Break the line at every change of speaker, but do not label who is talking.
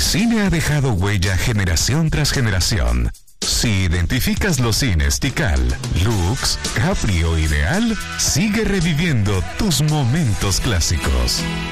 cine ha dejado huella generación tras generación. Si identificas los cines Tikal, Lux, Capri o Ideal, sigue reviviendo tus momentos clásicos.